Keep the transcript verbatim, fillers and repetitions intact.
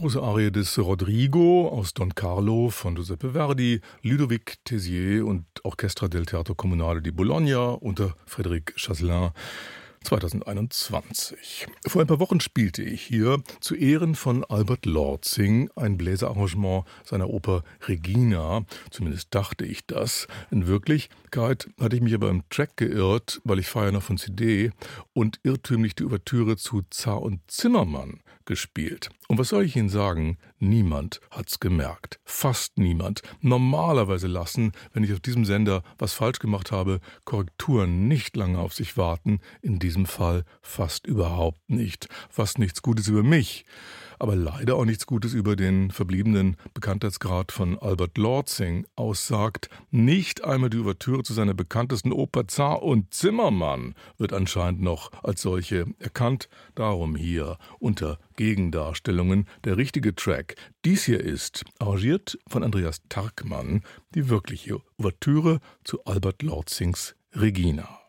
Große Arie des Rodrigo aus Don Carlo von Giuseppe Verdi, Ludovic Tessier und Orchestra del Teatro Comunale di Bologna unter Frédéric Chasselin zweitausendeinundzwanzig. Vor ein paar Wochen spielte ich hier zu Ehren von Albert Lortzing ein Bläserarrangement seiner Oper Regina. Zumindest dachte ich das. In Wirklichkeit hatte ich mich aber im Track geirrt, weil ich feiere noch von C D und irrtümlich die Ouvertüre zu Zar und Zimmermann gespielt. Und was soll ich Ihnen sagen? Niemand hat's gemerkt. Fast niemand. Normalerweise lassen, wenn ich auf diesem Sender was falsch gemacht habe, Korrekturen nicht lange auf sich warten. In diesem Fall fast überhaupt nicht. Fast nichts Gutes über mich. Aber leider auch nichts Gutes über den verbliebenen Bekanntheitsgrad von Albert Lortzing aussagt. Nicht einmal die Ouvertüre zu seiner bekanntesten Oper Zar und Zimmermann wird anscheinend noch als solche erkannt. Darum hier unter Gegendarstellungen der richtige Track. Dies hier ist, arrangiert von Andreas Tarkmann, die wirkliche Ouvertüre zu Albert Lortzings Regina.